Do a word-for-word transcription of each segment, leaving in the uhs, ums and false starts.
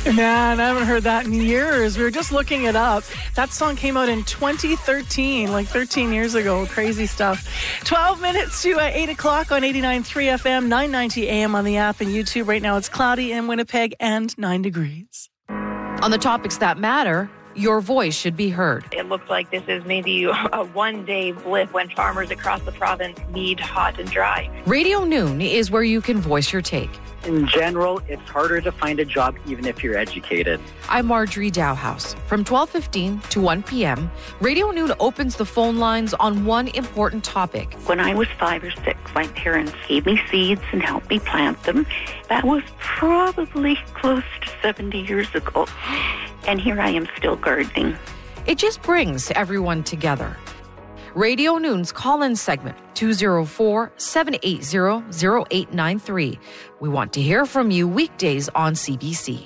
Man, I haven't heard that in years. We were just looking it up. That song came out in twenty thirteen, like thirteen years ago. Crazy stuff. twelve minutes to uh, eight o'clock on eighty-nine point three F M, nine ninety A M on the app and YouTube. Right now it's cloudy in Winnipeg and nine degrees. On the topics that matter, your voice should be heard. It looks like this is maybe a one-day blip when farmers across the province need hot and dry. Radio Noon is where you can voice your take. In general, it's harder to find a job even if you're educated. I'm Marjorie Dowhouse. From twelve fifteen to one p.m., Radio Noon opens the phone lines on one important topic. When I was five or six, my parents gave me seeds and helped me plant them. That was probably close to seventy years ago. And here I am still gardening. It just brings everyone together. Radio Noon's call-in segment, two oh four, seven eight zero, zero eight nine three. We want to hear from you weekdays on C B C.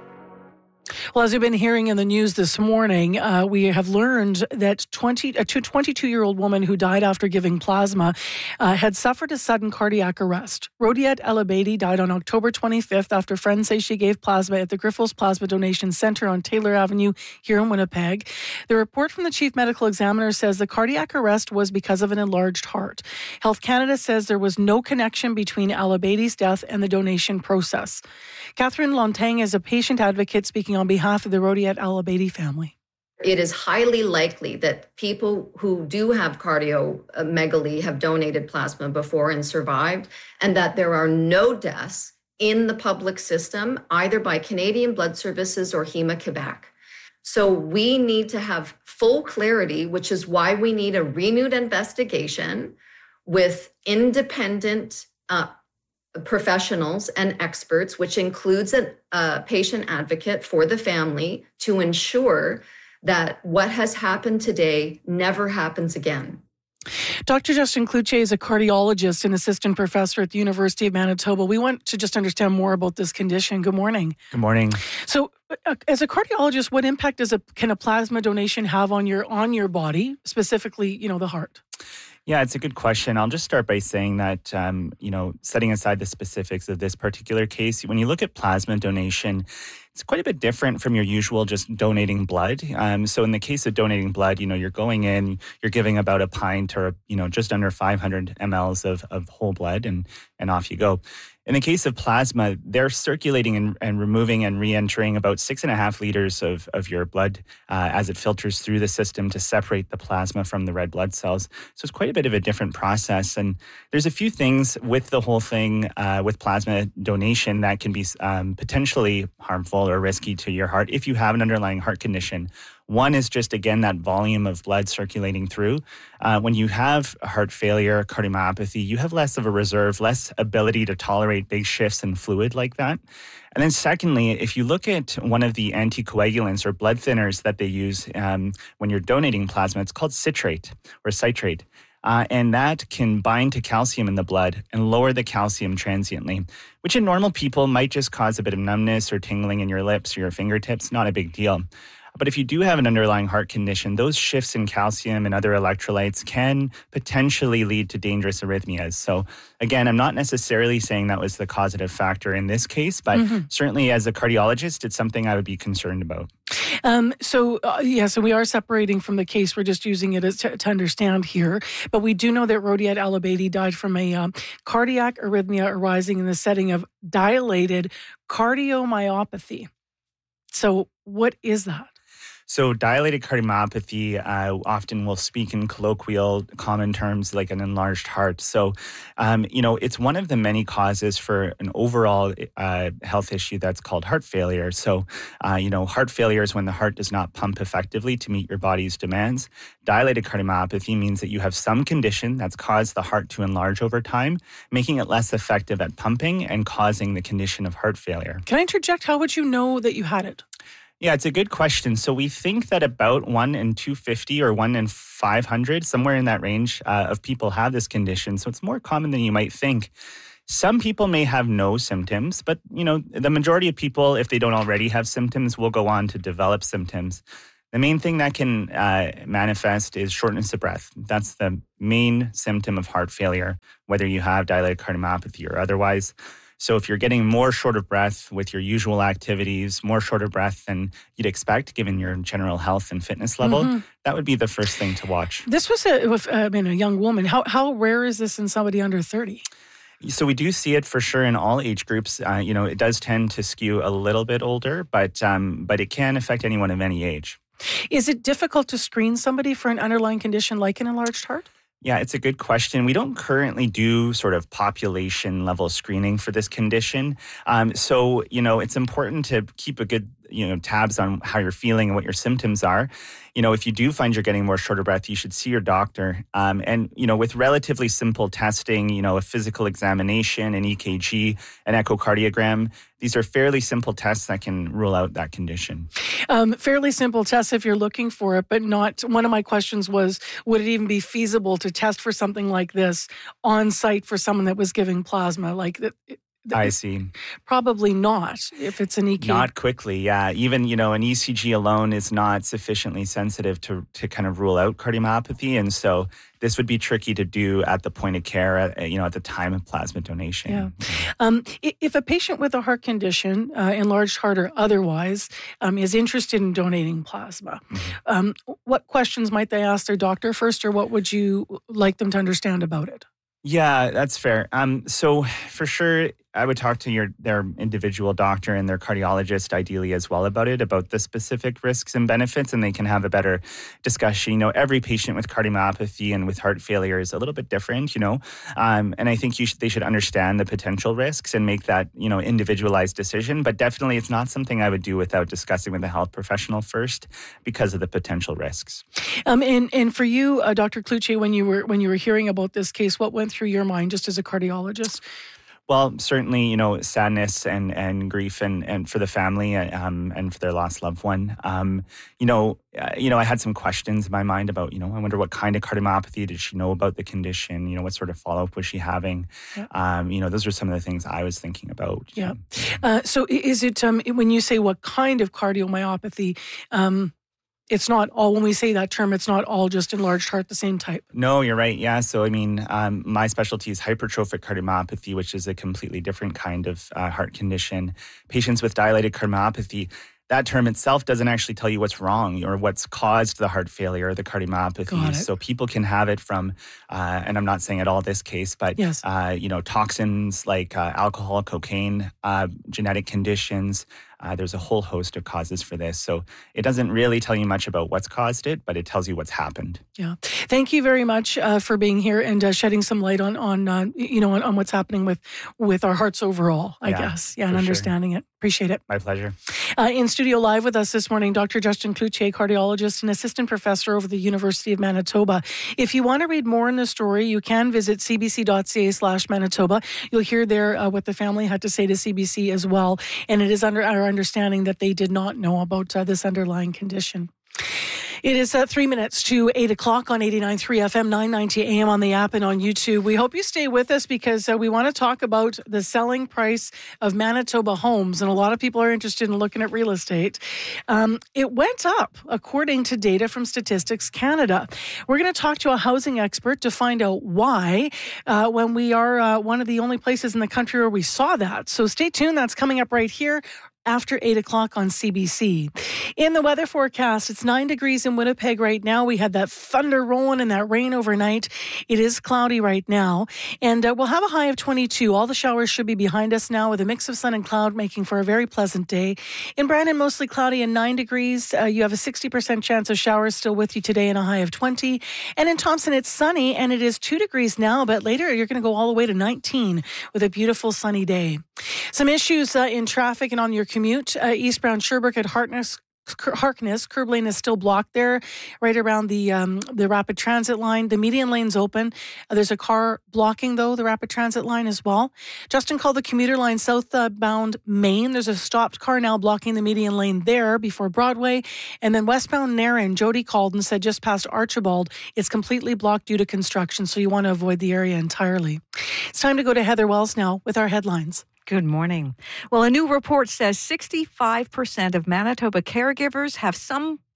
Well, as we've been hearing in the news this morning, uh, we have learned that twenty, a twenty-two-year-old woman who died after giving plasma uh, had suffered a sudden cardiac arrest. Rodiette El-Abedi died on October twenty-fifth after friends say she gave plasma at the Grifols Plasma Donation Centre on Taylor Avenue here in Winnipeg. The report from the Chief Medical Examiner says the cardiac arrest was because of an enlarged heart. Health Canada says there was no connection between El-Abedi's death and the donation process. Catherine Lontang is a patient advocate speaking on behalf of the Rodiette El-Abedi family. It is highly likely that people who do have cardiomegaly have donated plasma before and survived, and that there are no deaths in the public system, either by Canadian Blood Services or Hema-Quebec. So we need to have full clarity, which is why we need a renewed investigation with independent uh, professionals and experts, which includes a, a patient advocate for the family, to ensure that what has happened today never happens again. Doctor Justin Cloutier is a cardiologist and assistant professor at the University of Manitoba. We want to just understand more about this condition. Good morning. Good morning. So, uh, as a cardiologist, what impact does a can a plasma donation have on your on your body, specifically, you know, the heart? Yeah, it's a good question. I'll just start by saying that, um, you know, setting aside the specifics of this particular case, when you look at plasma donation, it's quite a bit different from your usual just donating blood. Um, so in the case of donating blood, you know, you're going in, you're giving about a pint or, you know, just under five hundred milliliters of, of whole blood, and, and off you go. In the case of plasma, they're circulating and, and removing and re-entering about six and a half liters of, of your blood uh, as it filters through the system to separate the plasma from the red blood cells. So it's quite a bit of a different process. And there's a few things with the whole thing uh, with plasma donation that can be um, potentially harmful or risky to your heart if you have an underlying heart condition. One is just, again, that volume of blood circulating through. Uh, when you have heart failure, cardiomyopathy, you have less of a reserve, less ability to tolerate big shifts in fluid like that. And then secondly, if you look at one of the anticoagulants or blood thinners that they use um, when you're donating plasma, it's called citrate or citrate. Uh, and that can bind to calcium in the blood and lower the calcium transiently, which in normal people might just cause a bit of numbness or tingling in your lips or your fingertips. Not a big deal. But if you do have an underlying heart condition, those shifts in calcium and other electrolytes can potentially lead to dangerous arrhythmias. So again, I'm not necessarily saying that was the causative factor in this case, but mm-hmm. certainly as a cardiologist, it's something I would be concerned about. Um, so, uh, yeah, so we are separating from the case. We're just using it as to, to understand here. But we do know that Rodiette El-Abedi died from a um, cardiac arrhythmia arising in the setting of dilated cardiomyopathy. So what is that? So dilated cardiomyopathy, uh, often we'll speak in colloquial, common terms like an enlarged heart. So, um, you know, it's one of the many causes for an overall uh, health issue that's called heart failure. So, uh, you know, heart failure is when the heart does not pump effectively to meet your body's demands. Dilated cardiomyopathy means that you have some condition that's caused the heart to enlarge over time, making it less effective at pumping and causing the condition of heart failure. Can I interject? How would you know that you had it? Yeah, it's a good question. So we think that about one in two hundred fifty or one in five hundred, somewhere in that range uh, of people have this condition. So it's more common than you might think. Some people may have no symptoms, but you know, the majority of people, if they don't already have symptoms, will go on to develop symptoms. The main thing that can uh, manifest is shortness of breath. That's the main symptom of heart failure, whether you have dilated cardiomyopathy or otherwise. So if you're getting more short of breath with your usual activities, more short of breath than you'd expect given your general health and fitness level, mm-hmm. that would be the first thing to watch. This was a, I mean, a young woman. How how rare is this in somebody under thirty? So we do see it for sure in all age groups. Uh, you know, it does tend to skew a little bit older, but um, but it can affect anyone of any age. Is it difficult to screen somebody for an underlying condition like an enlarged heart? Yeah, it's a good question. We don't currently do sort of population level screening for this condition. Um, so, you know, it's important to keep a good, you know, tabs on how you're feeling and what your symptoms are. You know, if you do find you're getting more short of breath, you should see your doctor. Um, and, you know, with relatively simple testing, you know, a physical examination, an E K G, an echocardiogram, these are fairly simple tests that can rule out that condition. Um, fairly simple tests if you're looking for it, but not, one of my questions was, would it even be feasible to test for something like this on site for someone that was giving plasma? Like that. I see. Probably not if it's an E K G. Not quickly, yeah. Even, you know, an E C G alone is not sufficiently sensitive to to kind of rule out cardiomyopathy. And so this would be tricky to do at the point of care, at, you know, at the time of plasma donation. Yeah. Um, if a patient with a heart condition, uh, enlarged heart or otherwise, um, is interested in donating plasma, mm-hmm. um, what questions might they ask their doctor first, or what would you like them to understand about it? Yeah, that's fair. Um, so for sure, I would talk to your their individual doctor and their cardiologist ideally as well about it, about the specific risks and benefits, and they can have a better discussion. You know, every patient with cardiomyopathy and with heart failure is a little bit different, you know, um, and I think you should, they should understand the potential risks and make that, you know, individualized decision. But definitely it's not something I would do without discussing with a health professional first because of the potential risks. Um, and, and for you, uh, Doctor Cloutier, when you were when you were hearing about this case, what went through your mind just as a cardiologist? Well, certainly, you know, sadness and, and grief and, and for the family um, and for their lost loved one. Um, you know, uh, you know, I had some questions in my mind about, you know, I wonder what kind of cardiomyopathy did she know about the condition? You know, what sort of follow-up was she having? Yeah. Um, you know, those are some of the things I was thinking about. Yeah. Uh, so is it, um, when you say what kind of cardiomyopathy, um, it's not all, when we say that term, it's not all just enlarged heart, the same type. No, you're right. Yeah. So, I mean, um, my specialty is hypertrophic cardiomyopathy, which is a completely different kind of uh, heart condition. Patients with dilated cardiomyopathy, that term itself doesn't actually tell you what's wrong or what's caused the heart failure or the cardiomyopathy. So people can have it from, uh, and I'm not saying at all this case, but, yes. uh, you know, toxins like uh, alcohol, cocaine, uh, genetic conditions. Uh, there's a whole host of causes for this. So it doesn't really tell you much about what's caused it, but it tells you what's happened. Yeah. Thank you very much uh, for being here and uh, shedding some light on, on uh, you know, on, on what's happening with, with our hearts overall, I yeah, guess. Yeah, and understanding sure. it. Appreciate it. My pleasure. Uh, in studio live with us this morning, Doctor Justin Cloutier, cardiologist and assistant professor over the University of Manitoba. If you want to read more in the story, you can visit cbc.ca slash Manitoba. You'll hear there uh, what the family had to say to C B C as well. And it is under our understanding that they did not know about uh, this underlying condition. It is uh, three minutes to eight o'clock on eighty-nine point three F M, nine ninety A M on the app and on YouTube. We hope you stay with us because uh, we want to talk about the selling price of Manitoba homes. And a lot of people are interested in looking at real estate. Um, it went up according to data from Statistics Canada. We're going to talk to a housing expert to find out why uh, when we are uh, one of the only places in the country where we saw that. So stay tuned. That's coming up right here after eight o'clock on C B C. In the weather forecast, it's nine degrees in Winnipeg right now. We had that thunder rolling and that rain overnight. It is cloudy right now. And uh, we'll have a high of twenty-two. All the showers should be behind us now with a mix of sun and cloud, making for a very pleasant day. In Brandon, mostly cloudy and nine degrees. Uh, you have a sixty percent chance of showers still with you today and a high of twenty. And in Thompson, it's sunny and it is two degrees now, but later you're going to go all the way to nineteen with a beautiful sunny day. Some issues uh, in traffic and on your commute. Uh, eastbound Sherbrooke at Harkness, Harkness, curb lane is still blocked there, right around the um, the rapid transit line. The median lane's open. Uh, there's a car blocking, though, the rapid transit line as well. Justin called the commuter line southbound Main. There's a stopped car now blocking the median lane there before Broadway. And then westbound Narran, Jody called and said just past Archibald, it's completely blocked due to construction, so you want to avoid the area entirely. It's time to go to Heather Wells now with our headlines. Good morning. Well, a new report says sixty-five percent of Manitoba caregivers have some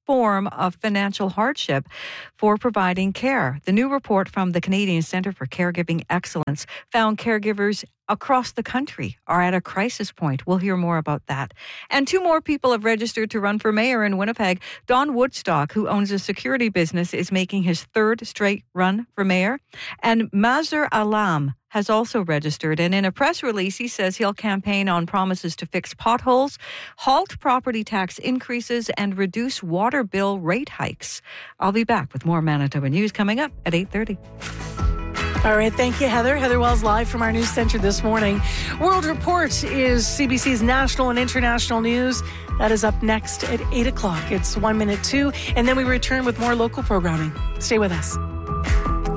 form of financial hardship for providing care. The new report from the Canadian Centre for Caregiving Excellence found caregivers across the country are at a crisis point. We'll hear more about that. And two more people have registered to run for mayor in Winnipeg. Don Woodstock, who owns a security business, is making his third straight run for mayor. And Mazhar Alam has also registered. And in a press release, he says he'll campaign on promises to fix potholes, halt property tax increases, and reduce water bill rate hikes. I'll be back with more Manitoba News coming up at eight thirty. All right, thank you, Heather. Heather Wells live from our news center this morning. World Report is C B C's national and international news. That is up next at eight o'clock. It's one minute two, and then we return with more local programming. Stay with us.